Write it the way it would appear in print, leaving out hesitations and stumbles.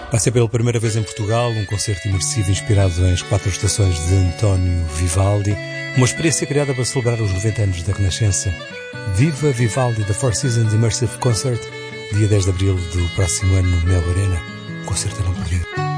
Vai ser pela primeira vez em Portugal um concerto imersivo inspirado nas 4 estações de António Vivaldi, uma experiência criada para celebrar os 90 anos da Renascença. Viva Vivaldi, The Four Seasons Immersive Concert, dia 10 de abril do próximo ano no Mel Arena. Um concerto a não perder.